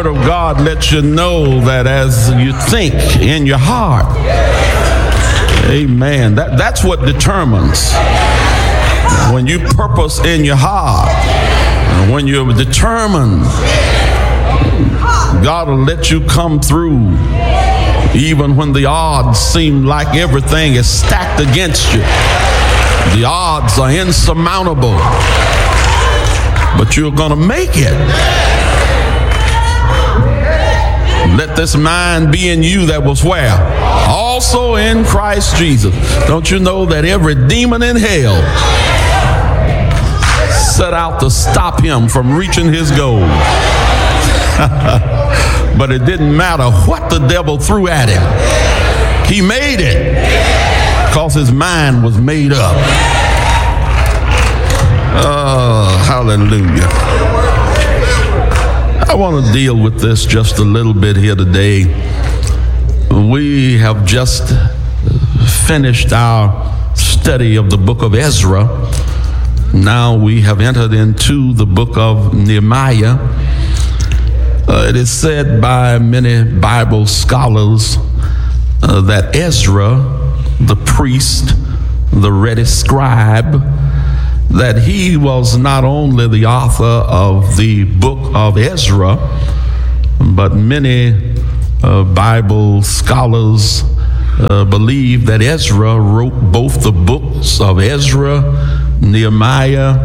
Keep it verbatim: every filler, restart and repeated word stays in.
Word of God lets you know that as you think in your heart, amen, that, that's what determines. When you purpose in your heart, and when you're determined, God will let you come through even when the odds seem like everything is stacked against you. The odds are insurmountable, but you're going to make it. Let this mind be in you that was where? Also in Christ Jesus. Don't you know that every demon in hell set out to stop him from reaching his goal? But it didn't matter what the devil threw at him. He made it because his mind was made up. Oh, hallelujah. I want to deal with this just a little bit here today. We have just finished our study of the book of Ezra. Now we have entered into the book of Nehemiah. Uh, it is said by many Bible scholars uh, that Ezra, the priest, the ready scribe, that he was not only the author of the book of Ezra, but many uh, Bible scholars uh, believe that Ezra wrote both the books of Ezra, Nehemiah,